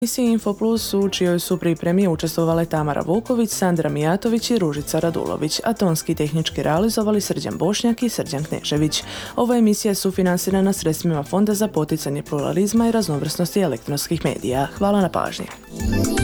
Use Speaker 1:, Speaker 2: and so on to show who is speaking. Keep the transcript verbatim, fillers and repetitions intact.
Speaker 1: emisiji Infoplus u čijoj su pripremi učestvovale Tamara Vuković, Sandra Mijatović i Ružica Radulović, a tonski i tehnički realizovali Srđan Bošnjak i Srđan Knežević. Ova emisija je sufinansirana sredstvima Fonda za poticanje pluralizma i raznovrsnosti elektronskih medija. Hvala na pažnji.